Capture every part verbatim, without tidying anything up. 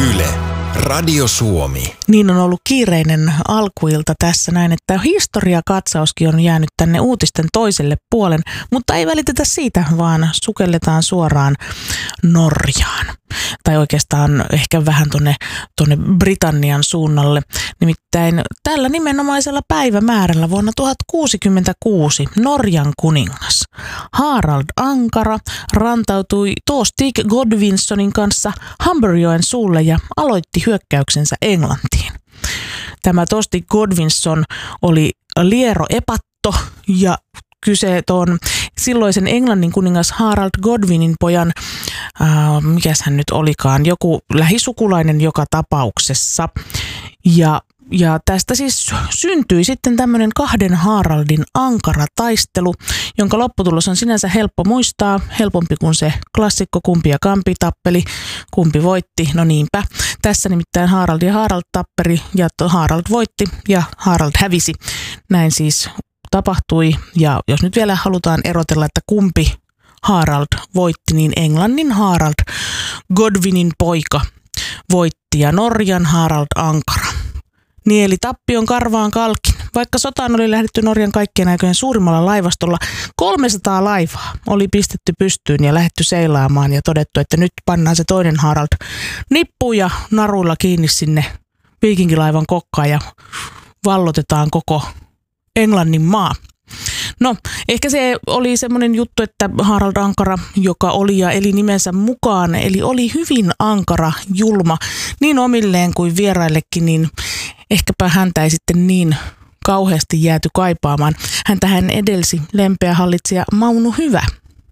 Yle, Radio Suomi. Niin on ollut kiireinen alkuilta tässä näin, että historiakatsauskin on jäänyt tänne uutisten toiselle puolen, mutta ei välitetä siitä, vaan sukelletaan suoraan Norjaan. Tai oikeastaan ehkä vähän tuonne tonne Britannian suunnalle. Nimittäin tällä nimenomaisella päivämäärällä vuonna tuhatkuusikymmentäkuusi Norjan kuningas Harald Ankara rantautui Tostig Godwinsonin kanssa Humberjoen suulle ja aloitti hyökkäyksensä Englantiin. Tämä Tostig Godwinson oli liero epatto ja kyse on silloisen Englannin kuningas Harald Godwinin pojan, äh, mikäs hän nyt olikaan, joku lähisukulainen joka tapauksessa. Ja, ja tästä siis syntyi sitten tämmöinen kahden Haraldin ankara taistelu, jonka lopputulos on sinänsä helppo muistaa, helpompi kuin se klassikko kumpi ja kampi tappeli, kumpi voitti, no niinpä. Tässä nimittäin Harald ja Harald tapperi ja Harald voitti ja Harald hävisi. Näin siis tapahtui, ja jos nyt vielä halutaan erotella, että kumpi Harald voitti, niin Englannin Harald Godwinin poika voitti ja Norjan Harald Ankara nieli tappion karvaan kalkin. Vaikka sotaan oli lähdetty Norjan kaikkien aikojen suurimmalla laivastolla, kolmesataa laivaa oli pistetty pystyyn ja lähdetty seilaamaan ja todettu, että nyt pannaan se toinen Harald nippuun ja naruilla kiinni sinne viikinkilaivan kokkaan ja vallotetaan koko Englannin maa. No, ehkä se oli semmoinen juttu, että Harald Ankara, joka oli ja eli nimensä mukaan, eli oli hyvin ankara, julma, niin omilleen kuin vieraillekin, niin ehkäpä häntä ei sitten niin kauheasti jääty kaipaamaan. Häntä hän edelsi lempeä hallitsija Mauno Hyvä,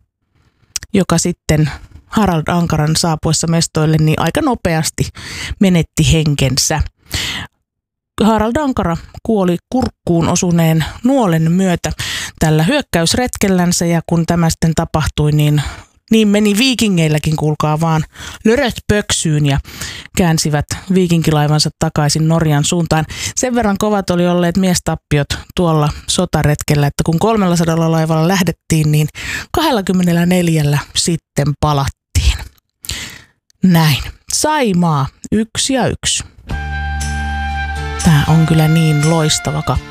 joka sitten Harald Ankaran saapuessa mestoille niin aika nopeasti menetti henkensä. Harald Ankara kuoli kurkkuun osuneen nuolen myötä tällä hyökkäysretkellänsä, ja kun tämä sitten tapahtui, niin, niin meni viikingeilläkin, kuulkaa vaan, löröt pöksyyn ja käänsivät viikinkilaivansa takaisin Norjan suuntaan. Sen verran kovat oli olleet miestappiot tuolla sotaretkellä, että kun kolmellasadalla laivalla lähdettiin, niin kaksikymmentäneljä sitten palattiin. Näin. Saimaa, yksi ja yksi. Tämä on kyllä niin loistava kappale.